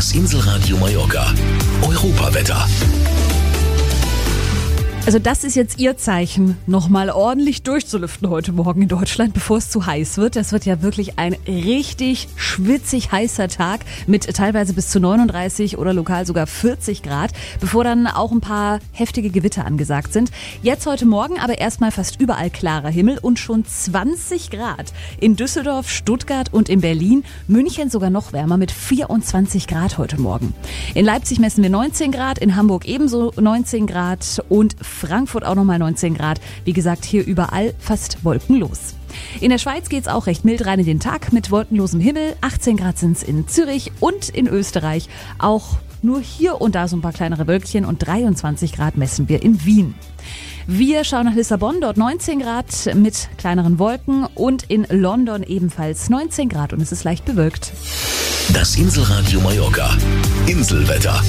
Das Inselradio Mallorca. Europawetter. Also das ist jetzt Ihr Zeichen, nochmal ordentlich durchzulüften heute Morgen in Deutschland, bevor es zu heiß wird. Das wird ja wirklich ein richtig schwitzig heißer Tag mit teilweise bis zu 39 oder lokal sogar 40 Grad, bevor dann auch ein paar heftige Gewitter angesagt sind. Jetzt heute Morgen aber erstmal fast überall klarer Himmel und schon 20 Grad. In Düsseldorf, Stuttgart und in Berlin, München sogar noch wärmer mit 24 Grad heute Morgen. In Leipzig messen wir 19 Grad, in Hamburg ebenso 19 Grad und Frankfurt auch nochmal 19 Grad. Wie gesagt, hier überall fast wolkenlos. In der Schweiz geht's auch recht mild rein in den Tag mit wolkenlosem Himmel. 18 Grad sind's in Zürich und in Österreich. Auch nur hier und da so ein paar kleinere Wölkchen und 23 Grad messen wir in Wien. Wir schauen nach Lissabon, dort 19 Grad mit kleineren Wolken und in London ebenfalls 19 Grad und es ist leicht bewölkt. Das Inselradio Mallorca. Inselwetter.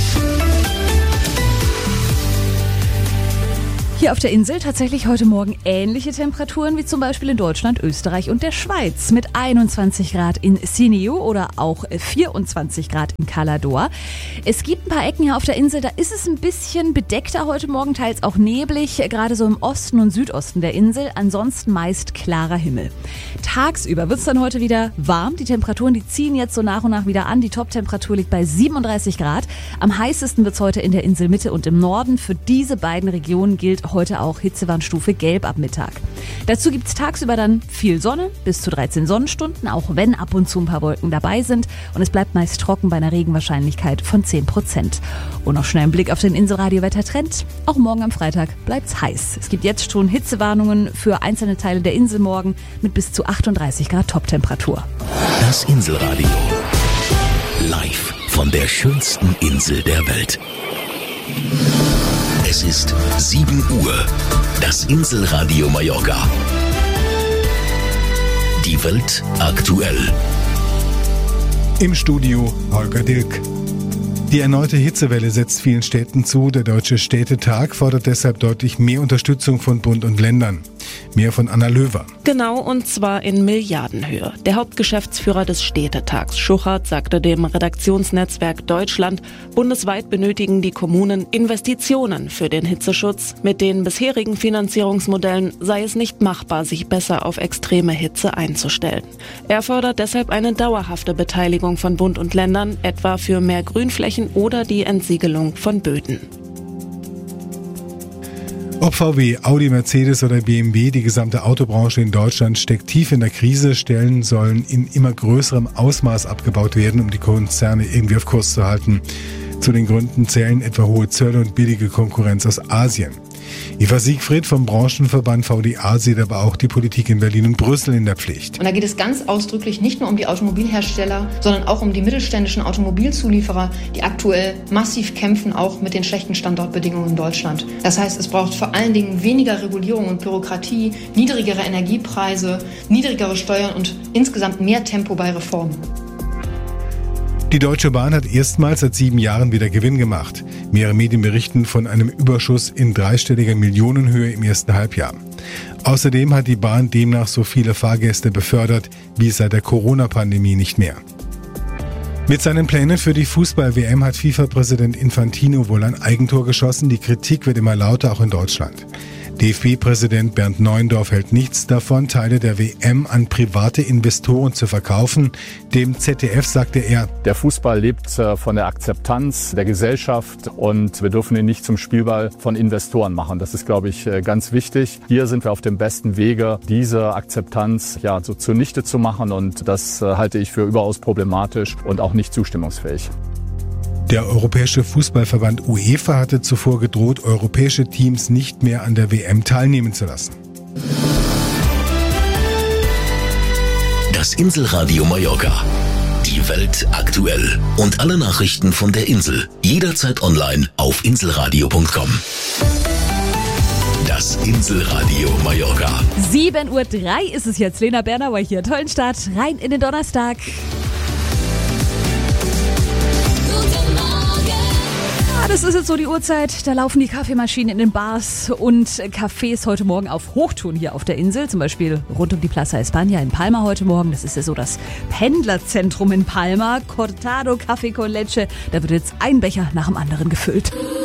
Hier auf der Insel tatsächlich heute Morgen ähnliche Temperaturen wie zum Beispiel in Deutschland, Österreich und der Schweiz mit 21 Grad in Sineo oder auch 24 Grad in Cala d'Or. Es gibt ein paar Ecken hier auf der Insel, da ist es ein bisschen bedeckter heute Morgen, teils auch neblig, gerade so im Osten und Südosten der Insel, ansonsten meist klarer Himmel. Tagsüber wird es dann heute wieder warm, die Temperaturen, die ziehen jetzt so nach und nach wieder an, die Toptemperatur liegt bei 37 Grad. Am heißesten wird es heute in der Inselmitte und im Norden. Für diese beiden Regionen gilt heute auch Hitzewarnstufe Gelb ab Mittag. Dazu gibt es tagsüber dann viel Sonne, bis zu 13 Sonnenstunden, auch wenn ab und zu ein paar Wolken dabei sind. Und es bleibt meist trocken bei einer Regenwahrscheinlichkeit von 10%. Und noch schnell ein Blick auf den Inselradio-Wettertrend. Auch morgen am Freitag bleibt's heiß. Es gibt jetzt schon Hitzewarnungen für einzelne Teile der Insel morgen mit bis zu 38 Grad Toptemperatur. Das Inselradio. Live von der schönsten Insel der Welt. Es ist 7 Uhr. Das Inselradio Mallorca. Die Welt aktuell. Im Studio Holger Dilk. Die erneute Hitzewelle setzt vielen Städten zu. Der Deutsche Städtetag fordert deshalb deutlich mehr Unterstützung von Bund und Ländern. Mehr von Anna Löwer. Genau, und zwar in Milliardenhöhe. Der Hauptgeschäftsführer des Städtetags, Schuchert, sagte dem Redaktionsnetzwerk Deutschland, bundesweit benötigen die Kommunen Investitionen für den Hitzeschutz. Mit den bisherigen Finanzierungsmodellen sei es nicht machbar, sich besser auf extreme Hitze einzustellen. Er fordert deshalb eine dauerhafte Beteiligung von Bund und Ländern, etwa für mehr Grünflächen oder die Entsiegelung von Böden. Ob VW, Audi, Mercedes oder BMW, die gesamte Autobranche in Deutschland steckt tief in der Krise. Stellen sollen in immer größerem Ausmaß abgebaut werden, um die Konzerne irgendwie auf Kurs zu halten. Zu den Gründen zählen etwa hohe Zölle und billige Konkurrenz aus Asien. Eva Siegfried vom Branchenverband VDA sieht aber auch die Politik in Berlin und Brüssel in der Pflicht. Und da geht es ganz ausdrücklich nicht nur um die Automobilhersteller, sondern auch um die mittelständischen Automobilzulieferer, die aktuell massiv kämpfen, auch mit den schlechten Standortbedingungen in Deutschland. Das heißt, es braucht vor allen Dingen weniger Regulierung und Bürokratie, niedrigere Energiepreise, niedrigere Steuern und insgesamt mehr Tempo bei Reformen. Die Deutsche Bahn hat erstmals seit 7 Jahren wieder Gewinn gemacht. Mehrere Medien berichten von einem Überschuss in dreistelliger Millionenhöhe im ersten Halbjahr. Außerdem hat die Bahn demnach so viele Fahrgäste befördert wie seit der Corona-Pandemie nicht mehr. Mit seinen Plänen für die Fußball-WM hat FIFA-Präsident Infantino wohl ein Eigentor geschossen. Die Kritik wird immer lauter, auch in Deutschland. DFB-Präsident Bernd Neuendorf hält nichts davon, Teile der WM an private Investoren zu verkaufen. Dem ZDF sagte er: Der Fußball lebt von der Akzeptanz der Gesellschaft und wir dürfen ihn nicht zum Spielball von Investoren machen. Das ist, glaube ich, ganz wichtig. Hier sind wir auf dem besten Wege, diese Akzeptanz so zunichte zu machen, und das halte ich für überaus problematisch und auch nicht zustimmungsfähig. Der Europäische Fußballverband UEFA hatte zuvor gedroht, europäische Teams nicht mehr an der WM teilnehmen zu lassen. Das Inselradio Mallorca. Die Welt aktuell. Und alle Nachrichten von der Insel. Jederzeit online auf inselradio.com. Das Inselradio Mallorca. 7:03 Uhr ist es jetzt. Lena Bernauer hier. Tollen Start rein in den Donnerstag. Das Das ist jetzt so die Uhrzeit, da laufen die Kaffeemaschinen in den Bars und Cafés heute Morgen auf Hochtouren hier auf der Insel. Zum Beispiel rund um die Plaza España in Palma heute Morgen. Das ist ja so das Pendlerzentrum in Palma. Cortado Café con Leche. Da wird jetzt ein Becher nach dem anderen gefüllt.